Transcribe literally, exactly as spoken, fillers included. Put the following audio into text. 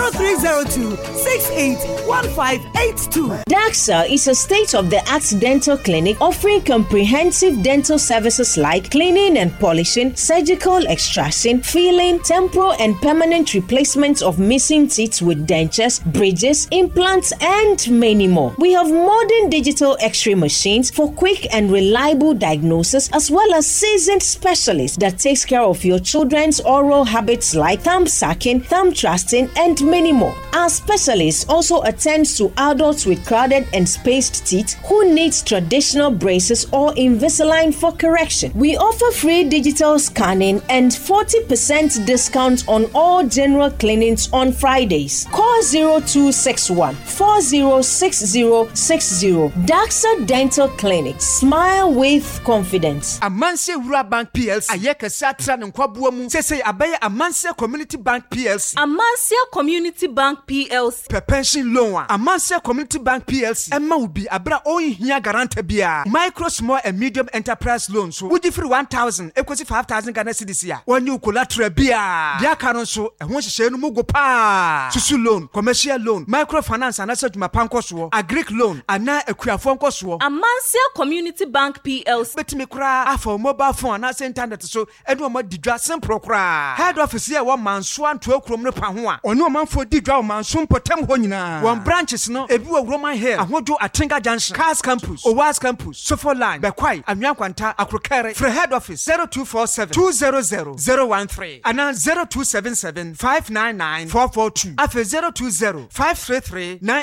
zero three zero two, six eight one five eight two. Daxa is a state-of-the-art dental clinic offering comprehensive dental services like cleaning and polishing, surgical extraction, filling, temporal and permanent replacement of missing teeth with dentures, bridges, implants, and many more. We have modern digital X-ray machines for quick and reliable diagnosis, as well as seasoned specialists that takes care of your children's oral habits like thumb sucking, thumb thrusting, and many more. Our specialists also attend to adults with crowded and spaced teeth who need traditional braces or Invisalign for correction. We offer free digital scanning and forty percent discount on all general cleanings on Fridays. Call zero two six one, four zero six zero six zero. Daxa Dental Clinic. Smile with confidence. Amanse Rural Bank P L C. Ayeka satra nkwabuo mu. Sese abaye Amanse Community Bank P L C. Amanse Community Bank P L C. Pe pension loan. Amanse Community Bank P L C. Emma ubi abra oyi hiya garante bia. Micro, small and medium enterprise loans. So would you free one thousand? Equity five thousand Ghana cedis ya. When you collateral bia. Dia karon so. E won hye no mugo pa. Susu loan, commercial loan, microfinance and asset mapanko so. Agric loan, ana ekuafo nko so. Amanse Community Bank P L C. Betimi kra afọ mobile phone and internet so. Edu omo didwa simple kra. Head office here one man so anto ekrom no pa ho a. Ono manfo didwa man so mpotem ho nyina. One branches no ebi wo Roman Hill, ahodo Atinga Junction, Cars Campus, Owas Campus, Sofo Line, Bekwai, Anyankwanta, Akrokere. For head office zero two four seven, two zero zero, zero one three and zero two seven seven, five nine nine, four four two. After zero two zero, five three three, nine